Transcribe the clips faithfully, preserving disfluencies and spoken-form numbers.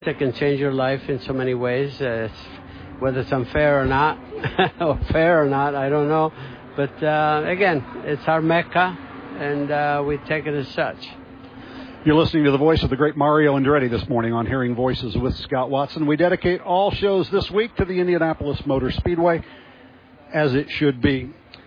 It can change your life in so many ways, uh, it's, whether it's unfair or not, or fair or not, I don't know. But uh, again, it's our Mecca, and uh, we take it as such. You're listening to the voice of the great Mario Andretti this morning on Hearing Voices with Scott Watson. We dedicate all shows this week to the Indianapolis Motor Speedway, as it should be.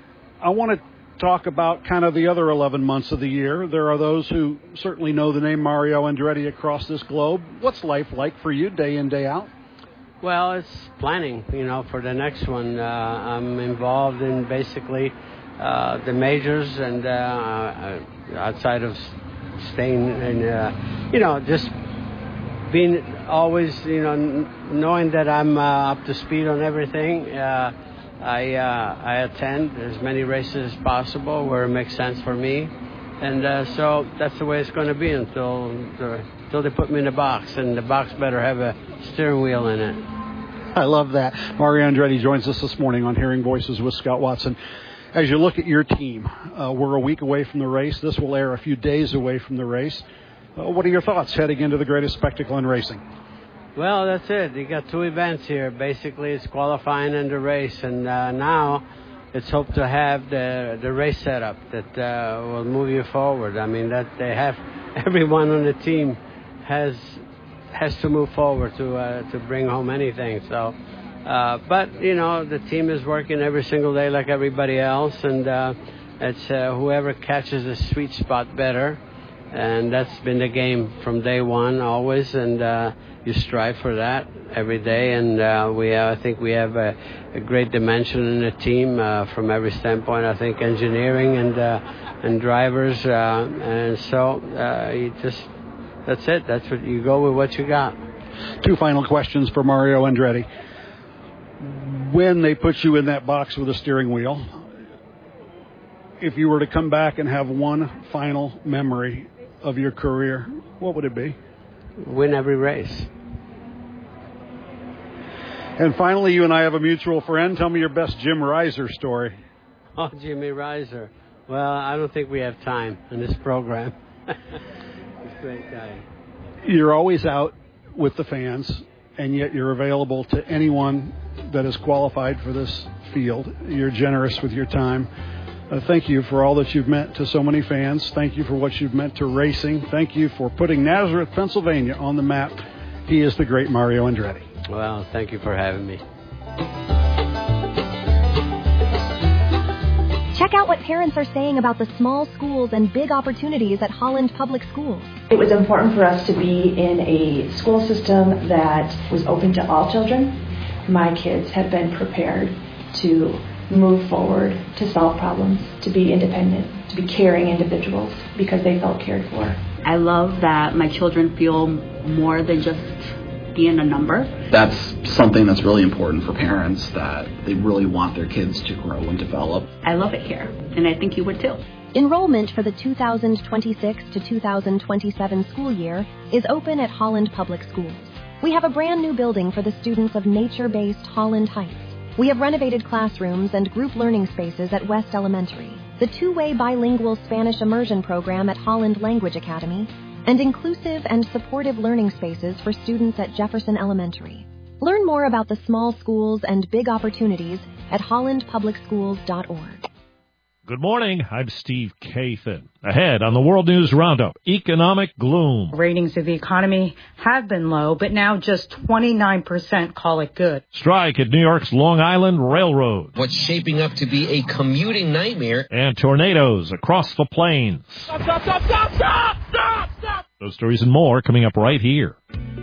I want to talk about kind of the other eleven months of the year. There are those who certainly know the name Mario Andretti across this globe. What's life like for you day in, day out? Well, it's planning, you know, for the next one. Uh, I'm involved in basically uh, the majors and uh, outside of staying and, uh, you know, just being always, you know, n- knowing that I'm uh, up to speed on everything. Uh, I uh, I attend as many races as possible where it makes sense for me, and uh, so that's the way it's going to be until until they put me in the box, and the box better have a steering wheel in it. I love that. Mario Andretti joins us this morning on Hearing Voices with Scott Watson. As you look at your team, uh, we're a week away from the race. This will air a few days away from the race. Uh, what are your thoughts heading into the greatest spectacle in racing? Well, that's it. You got two events here. Basically, it's qualifying and the race, and uh, now it's hoped to have the the race setup that uh, will move you forward. I mean, that they have everyone on the team has has to move forward to uh, to bring home anything. So, uh, but you know, the team is working every single day like everybody else, and uh, it's uh, whoever catches the sweet spot better, and that's been the game from day one always, and. Uh, You strive for that every day, and uh, we uh, I think we have a, a great dimension in the team uh, from every standpoint. I think engineering and uh, and drivers, uh, and so uh, you just that's it. That's what you go with what you got. Two final questions for Mario Andretti. When they put you in that box with a steering wheel, if you were to come back and have one final memory of your career, what would it be? Win every race. And finally, you and I have a mutual friend. Tell me your best Jim Reiser story. Oh, Jimmy Reiser. Well, I don't think we have time in this program. He's a great guy. You're always out with the fans, and yet you're available to anyone that is qualified for this field. You're generous with your time. Uh, thank you for all that you've meant to so many fans. Thank you for what you've meant to racing. Thank you for putting Nazareth, Pennsylvania on the map. He is the great Mario Andretti. Well, thank you for having me. Check out what parents are saying about the small schools and big opportunities at Holland Public Schools. It was important for us to be in a school system that was open to all children. My kids have been prepared to move forward, to solve problems, to be independent, to be caring individuals because they felt cared for. I love that my children feel more than just being a number. That's something that's really important for parents, that they really want their kids to grow and develop. I love it here, and I think you would too. Enrollment for the two thousand twenty-six to two thousand twenty-seven school year is open at Holland Public Schools. We have a brand new building for the students of nature-based Holland Heights. We have renovated classrooms and group learning spaces at West Elementary, the two-way bilingual Spanish immersion program at Holland Language Academy, and inclusive and supportive learning spaces for students at Jefferson Elementary. Learn more about the small schools and big opportunities at holland public schools dot org. Good morning. I'm Steve Kathan. Ahead on the World News Roundup, economic gloom. Ratings of the economy have been low, but now just twenty-nine percent call it good. Strike at New York's Long Island Railroad. What's shaping up to be a commuting nightmare. And tornadoes across the plains. Stop, stop, stop, stop, stop, stop, stop. Those stories and more coming up right here.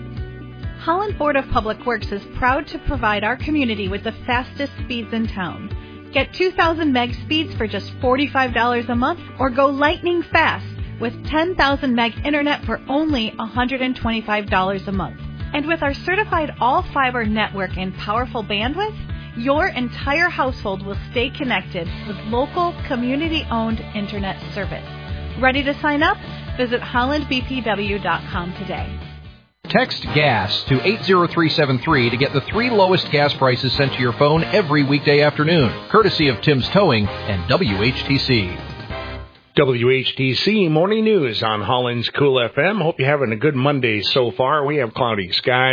Holland Board of Public Works is proud to provide our community with the fastest speeds in town. Get two thousand meg speeds for just forty-five dollars a month, or go lightning fast with ten thousand meg internet for only one hundred twenty-five dollars a month. And with our certified all-fiber network and powerful bandwidth, your entire household will stay connected with local, community-owned internet service. Ready to sign up? Visit holland b p w dot com today. Text GAS to eight zero three seven three to get the three lowest gas prices sent to your phone every weekday afternoon, courtesy of Tim's Towing and W H T C. W H T C Morning News on Holland's Cool F M. Hope you're having a good Monday so far. We have cloudy skies.